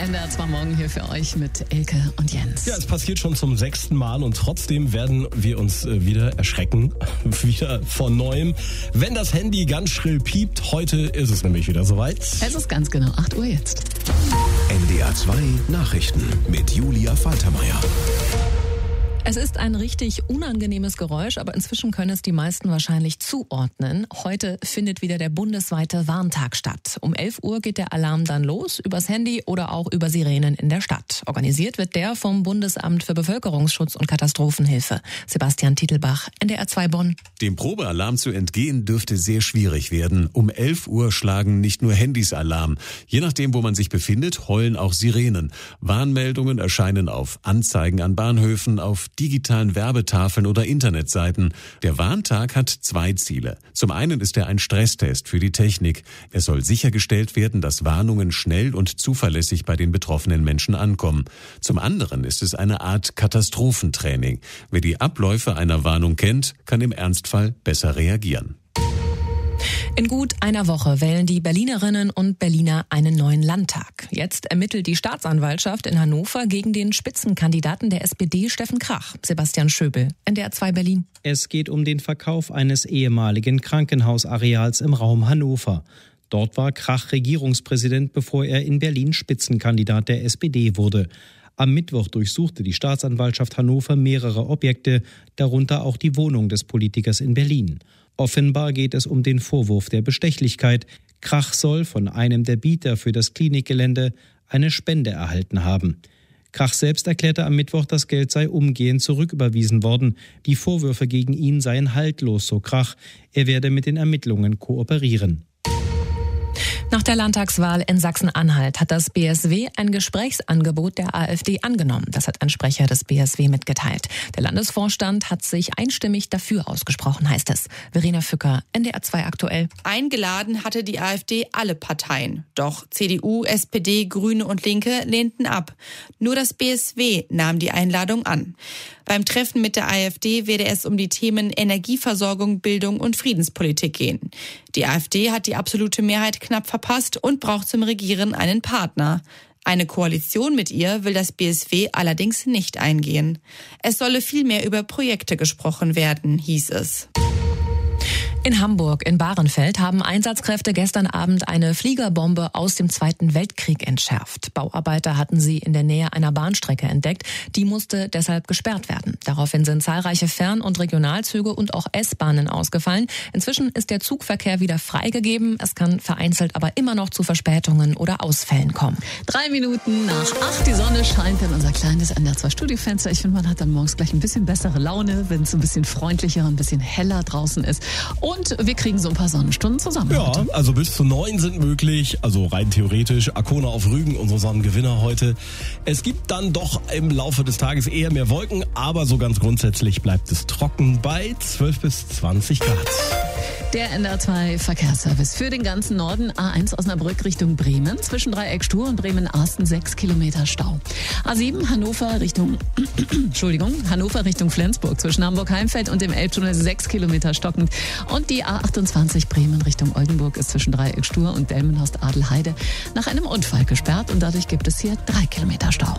NDR 2 Morgen hier für euch mit Elke und Jens. Ja, es passiert schon zum 6. Mal und trotzdem werden wir uns wieder erschrecken, wieder von Neuem, wenn das Handy ganz schrill piept. Heute ist es nämlich wieder soweit. Es ist ganz genau 8 Uhr jetzt. NDR 2 Nachrichten mit Julia Faltermeier. Es ist ein richtig unangenehmes Geräusch, aber inzwischen können es die meisten wahrscheinlich zuordnen. Heute findet wieder der bundesweite Warntag statt. Um 11 Uhr geht der Alarm dann los, übers Handy oder auch über Sirenen in der Stadt. Organisiert wird der vom Bundesamt für Bevölkerungsschutz und Katastrophenhilfe. Sebastian Titelbach, NDR 2 Bonn. Dem Probealarm zu entgehen dürfte sehr schwierig werden. Um 11 Uhr schlagen nicht nur Handys Alarm. Je nachdem, wo man sich befindet, heulen auch Sirenen. Warnmeldungen erscheinen auf Anzeigen an Bahnhöfen, auf digitalen Werbetafeln oder Internetseiten. Der Warntag hat 2 Ziele. Zum einen ist er ein Stresstest für die Technik. Es soll sichergestellt werden, dass Warnungen schnell und zuverlässig bei den betroffenen Menschen ankommen. Zum anderen ist es eine Art Katastrophentraining. Wer die Abläufe einer Warnung kennt, kann im Ernstfall besser reagieren. In gut einer Woche wählen die Berlinerinnen und Berliner einen neuen Landtag. Jetzt ermittelt die Staatsanwaltschaft in Hannover gegen den Spitzenkandidaten der SPD, Steffen Krach. Sebastian Schöbel, NDR 2 Berlin. Es geht um den Verkauf eines ehemaligen Krankenhausareals im Raum Hannover. Dort war Krach Regierungspräsident, bevor er in Berlin Spitzenkandidat der SPD wurde. Am Mittwoch durchsuchte die Staatsanwaltschaft Hannover mehrere Objekte, darunter auch die Wohnung des Politikers in Berlin. Offenbar geht es um den Vorwurf der Bestechlichkeit. Krach soll von einem der Bieter für das Klinikgelände eine Spende erhalten haben. Krach selbst erklärte am Mittwoch, das Geld sei umgehend zurücküberwiesen worden. Die Vorwürfe gegen ihn seien haltlos, so Krach. Er werde mit den Ermittlungen kooperieren. Nach der Landtagswahl in Sachsen-Anhalt hat das BSW ein Gesprächsangebot der AfD angenommen. Das hat ein Sprecher des BSW mitgeteilt. Der Landesvorstand hat sich einstimmig dafür ausgesprochen, heißt es. Verena Fücker, NDR 2 aktuell. Eingeladen hatte die AfD alle Parteien. Doch CDU, SPD, Grüne und Linke lehnten ab. Nur das BSW nahm die Einladung an. Beim Treffen mit der AfD werde es um die Themen Energieversorgung, Bildung und Friedenspolitik gehen. Die AfD hat die absolute Mehrheit knapp verpasst und braucht zum Regieren einen Partner. Eine Koalition mit ihr will das BSW allerdings nicht eingehen. Es solle vielmehr über Projekte gesprochen werden, hieß es. In Hamburg, in Bahrenfeld, haben Einsatzkräfte gestern Abend eine Fliegerbombe aus dem Zweiten Weltkrieg entschärft. Bauarbeiter hatten sie in der Nähe einer Bahnstrecke entdeckt. Die musste deshalb gesperrt werden. Daraufhin sind zahlreiche Fern- und Regionalzüge und auch S-Bahnen ausgefallen. Inzwischen ist der Zugverkehr wieder freigegeben. Es kann vereinzelt aber immer noch zu Verspätungen oder Ausfällen kommen. 3 Minuten nach 8, die Sonne scheint in unser kleines NDR 2 Studiofenster. Ich finde, man hat dann morgens gleich ein bisschen bessere Laune, wenn es ein bisschen freundlicher, ein bisschen heller draußen ist. Und wir kriegen so ein paar Sonnenstunden zusammen. Ja, heute. also bis zu 9 sind möglich, also rein theoretisch. Arkona auf Rügen, unsere Sonnengewinner heute. Es gibt dann doch im Laufe des Tages eher mehr Wolken, aber so ganz grundsätzlich bleibt es trocken bei 12 bis 20 Grad. Der NDR 2 Verkehrsservice für den ganzen Norden. A1 Osnabrück Richtung Bremen. Zwischen Dreieck Stur und Bremen-Arsten 6 Kilometer Stau. A7 Hannover Richtung Flensburg. Zwischen Hamburg-Heimfeld und dem Elbtunnel 6 Kilometer stockend. Und die A28 Bremen Richtung Oldenburg ist zwischen Dreieck Stur und Delmenhorst-Adelheide nach einem Unfall gesperrt. Und dadurch gibt es hier 3 Kilometer Stau.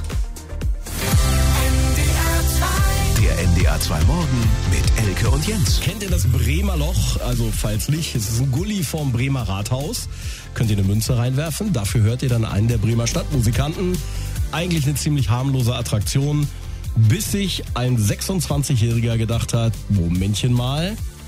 Der NDR 2 Morgen mit Elke und Jens. Kennt ihr das Bremer Loch? Also falls nicht, es ist ein Gully vorm Bremer Rathaus. Könnt ihr eine Münze reinwerfen. Dafür hört ihr dann einen der Bremer Stadtmusikanten. Eigentlich eine ziemlich harmlose Attraktion, bis sich ein 26-Jähriger gedacht hat, Momentchen mal,